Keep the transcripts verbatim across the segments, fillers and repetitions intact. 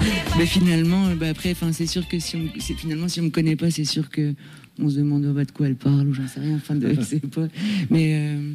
Mais finalement, bah après, enfin, c'est sûr que si on, c'est, finalement, si on me connaît pas, c'est sûr que on se demande oh, bah, de quoi elle parle ou j'en sais rien. Enfin, de, c'est pas. Mais euh,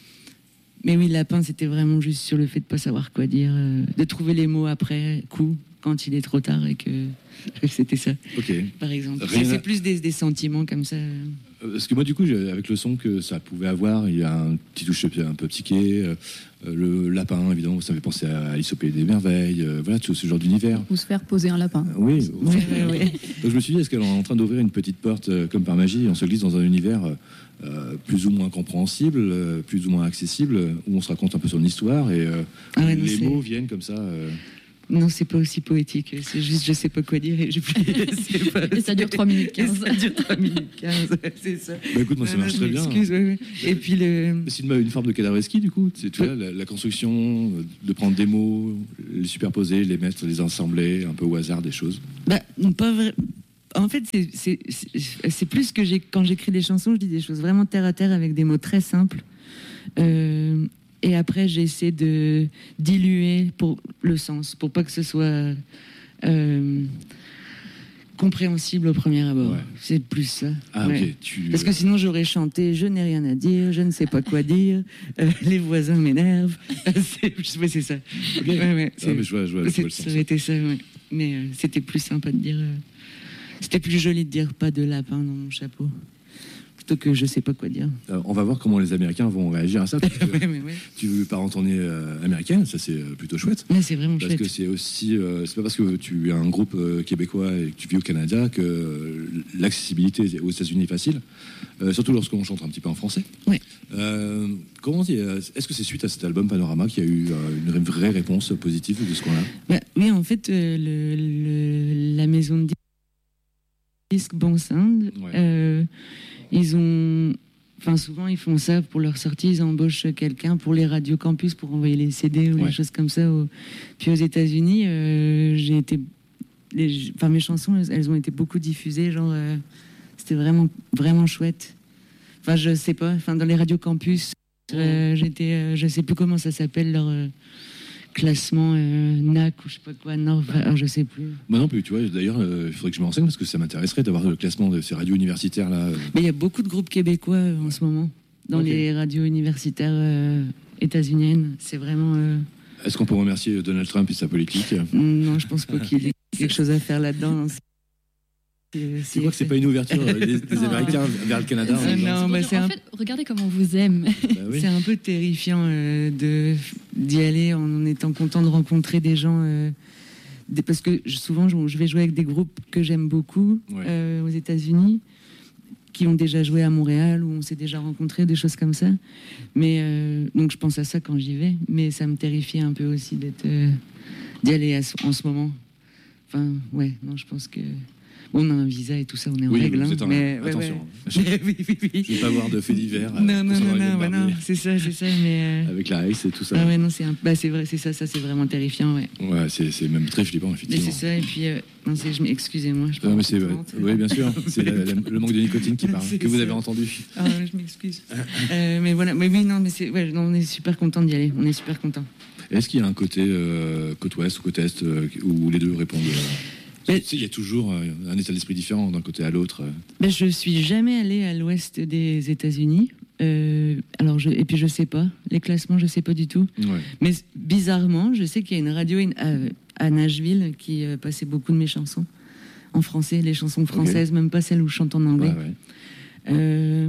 mais oui, Lapin, c'était vraiment juste sur le fait de pas savoir quoi dire, euh, de trouver les mots après coup quand il est trop tard et que c'était ça. Ok. Par exemple. Rien C'est, à... c'est plus des, des sentiments comme ça. Parce que moi, du coup, avec le son que ça pouvait avoir, il y a un petit touche un peu psyché. Euh, le lapin, évidemment, ça me fait penser à Alice au Pays des Merveilles. Euh, voilà, tout ce genre d'univers. Ou se faire poser un lapin. Euh, oui. Oui, oui, oui. Donc je me suis dit, est-ce qu'elle est en train d'ouvrir une petite porte, euh, comme par magie, on se glisse dans un univers euh, plus ou moins compréhensible, euh, plus ou moins accessible, où on se raconte un peu son histoire et euh, Ah ouais, non, les c'est... mots viennent comme ça. Euh... Non, c'est pas aussi poétique. C'est juste, je sais pas quoi dire et j'ai plus. C'est pas, et ça dure trois minutes quinze. Ça dure trois minutes quinze, c'est ça. Bah écoute, moi ça non, marche non, très bien. Excuse, ouais, ouais. Et puis le. C'est une, une forme de cadavreski, du coup. C'est, tu vois, la, la construction, de prendre des mots, les superposer, les mettre, les assembler, un peu au hasard des choses. Bah, pas vrai. En fait, c'est, c'est, c'est, c'est plus que j'ai, quand j'écris des chansons, je dis des choses vraiment terre à terre avec des mots très simples. Euh, Et après, j'essaie de diluer pour le sens, pour pas que ce soit euh, compréhensible au premier abord. Ouais. C'est plus ça. Ah, ouais. ok. Tu... Parce que sinon, j'aurais chanté « Je n'ai rien à dire, je ne sais pas quoi dire, euh, les voisins m'énervent. » c'est, ouais, c'est ça. Okay. Ouais, ouais, c'est, ah, mais je vois, je vois, je vois le ça sens. aurait été ça, ouais. Mais euh, c'était plus sympa de dire... Euh, c'était plus joli de dire « pas de lapin dans mon chapeau ». Plutôt que je sais pas quoi dire. Alors, on va voir comment les Américains vont réagir à ça. Parce que ouais, mais ouais. Tu veux pas entendre euh, américaine, ça c'est euh, plutôt chouette. Ouais, c'est vraiment parce chouette. Parce que c'est aussi, euh, c'est pas parce que tu es un groupe euh, québécois et que tu vis au Canada que euh, l'accessibilité aux États-Unis est facile. Euh, surtout lorsqu'on chante un petit peu en français. Ouais. Euh, comment est-ce que c'est suite à cet album Panorama qu'il y a eu euh, une vraie réponse positive de ce qu'on a? Bah, oui, en fait, euh, le, le, la maison de disques Bon Sound. Ouais. Euh, Ils ont, enfin souvent ils font ça pour leur sortie, ils embauchent quelqu'un pour les radios campus pour envoyer les C D ou ouais. les choses comme ça. Au... Puis aux États-Unis, euh, j'ai été, les... enfin mes chansons, elles ont été beaucoup diffusées, genre euh, c'était vraiment vraiment chouette. Enfin je sais pas, enfin dans les radios campus, euh, j'étais, euh, je sais plus comment ça s'appelle leur euh, classement euh, N A C ou je sais pas quoi, non, enfin, je sais plus. Moi non plus, tu vois, d'ailleurs, euh, il faudrait que je me renseigne parce que ça m'intéresserait d'avoir le classement de ces radios universitaires là. Mais il y a beaucoup de groupes québécois euh, en ce moment dans okay. les radios universitaires euh, états-uniennes. C'est vraiment. Euh... Est-ce qu'on peut remercier Donald Trump et sa politique? Non, je pense pas qu'il ait quelque chose à faire là-dedans. C'est, c'est quoi que c'est pas une ouverture des, des Américains vers le Canada? Euh, non, bah c'est en un... fait, regardez comment on vous aime. Bah oui. C'est un peu terrifiant euh, de d'y aller en étant content de rencontrer des gens. Euh, des, parce que souvent, je vais jouer avec des groupes que j'aime beaucoup ouais. euh, aux États-Unis, qui ont déjà joué à Montréal, où on s'est déjà rencontrés, des choses comme ça. Mais euh, donc je pense à ça quand j'y vais, mais ça me terrifie un peu aussi d'être euh, d'y aller à, en ce moment. Enfin, ouais, non, je pense que. On a un visa et tout ça, on est en oui, règle. Hein, un... mais attention. Ouais, ouais. oui, oui, oui. Je ne vais pas avoir de faits divers. Non, non, non, non, bah non, c'est ça, c'est ça. Mais euh... avec la Ice et tout ça. Ah ouais, non, c'est, un... bah, c'est vrai, c'est ça, ça, c'est vraiment terrifiant, ouais. Ouais, c'est, c'est même très flippant, effectivement. Et c'est ça, et puis, euh... non, c'est... Je... excusez-moi. Je non, mais c'est, ouais. Oui, bien sûr, c'est la, la, le manque de nicotine qui parle, que vous ça. Avez entendu. Ah, je m'excuse. euh, mais voilà, mais oui, non, mais c'est, ouais, non, on est super content d'y aller, on est super content. Est-ce qu'il y a un côté euh, côte ouest ou côte est euh, où les deux répondent euh... Tu sais, il y a toujours un état d'esprit différent d'un côté à l'autre. Ben, je suis jamais allée à l'ouest des États-Unis. Euh, alors je, et puis je sais pas les classements, je sais pas du tout. Ouais. Mais bizarrement, je sais qu'il y a une radio à, à Nashville qui euh, passait beaucoup de mes chansons en français, les chansons françaises, okay. même pas celles où je chante en anglais. Ouais, ouais. Euh,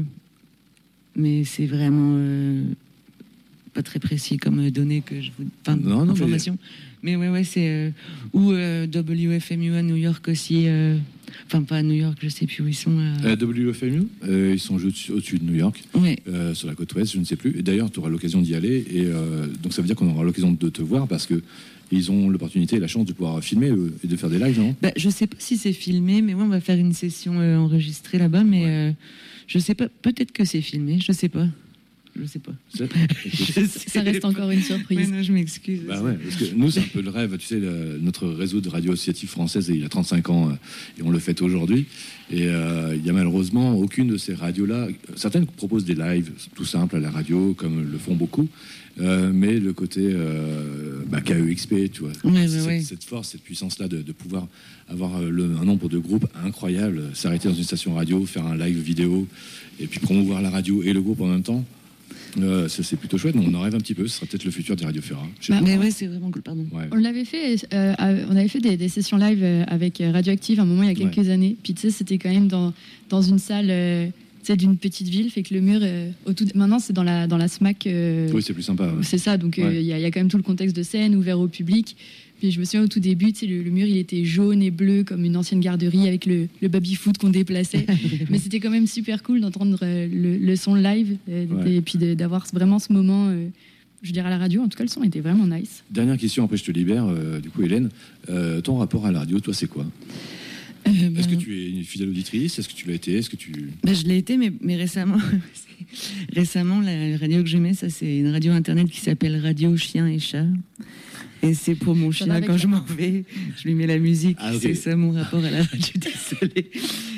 mais c'est vraiment euh, pas très précis comme données que je vous, enfin, non, non, information. Mais... Mais ouais, ouais, c'est euh, ou euh, W F M U à New York aussi. Euh, enfin, pas à New York, je sais plus où ils sont. Euh... Euh, W F M U, euh, ils sont au-dessus, au-dessus de New York, ouais. euh, sur la côte ouest, je ne sais plus. Et d'ailleurs, tu auras l'occasion d'y aller. Et euh, donc, ça veut dire qu'on aura l'occasion de te voir parce que ils ont l'opportunité et la chance de pouvoir filmer euh, et de faire des lives, non? Bah, je sais pas si c'est filmé, mais ouais, on va faire une session euh, enregistrée là-bas. Mais ouais. euh, je sais pas. Peut-être que c'est filmé. Je sais pas. je sais pas. C'est... je sais ça reste pas. Encore une surprise. Mais non, je m'excuse. Bah ouais, parce que nous, c'est un peu le rêve. Tu sais, le, notre réseau de radio associative française, il y a trente-cinq ans, euh, et on le fête aujourd'hui. Et euh, il y a malheureusement aucune de ces radios-là. Certaines proposent des lives tout simples à la radio, comme le font beaucoup. Euh, mais le côté euh, bah, K E X P, tu vois, ouais, cette, ouais. cette force, cette puissance-là de, de pouvoir avoir le, un nombre de groupes incroyable, s'arrêter dans une station radio, faire un live vidéo, et puis promouvoir la radio et le groupe en même temps. Euh, ça, c'est plutôt chouette. On en rêve un petit peu. Ce sera peut-être le futur des Radio Ferrat. Bah, mais ouais, c'est vraiment cool. Pardon. Ouais. On l'avait fait. Euh, on avait fait des, des sessions live avec Radioactive à un moment il y a quelques ouais. années. Puis tu sais, c'était quand même dans dans une salle. Euh, C'est d'une petite ville, fait que le mur, euh, au tout... maintenant c'est dans la, dans la SMAC. Euh... Oui, c'est plus sympa. Ouais. C'est ça, donc il ouais. euh, y, y a quand même tout le contexte de scène, ouvert au public. Puis je me souviens au tout début, le, le mur il était jaune et bleu comme une ancienne garderie avec le, le baby-foot qu'on déplaçait. Mais c'était quand même super cool d'entendre euh, le, le son live euh, ouais. et puis de, d'avoir vraiment ce moment. Euh, je dirais à la radio, en tout cas le son était vraiment nice. Dernière question, après je te libère. Euh, du coup, Hélène, euh, ton rapport à la radio, toi, c'est quoi ? Euh, ben... Est-ce que tu es une fidèle auditrice ? Est-ce que tu l'as été ? Est-ce que tu... ben, je l'ai été, mais, mais récemment, récemment, la radio que j'aimais, ça, c'est une radio internet qui s'appelle Radio Chien et Chat. Et c'est pour mon chien, quand je m'en vais, je lui mets la musique. Ah, okay. C'est ça mon rapport à la radio, désolé.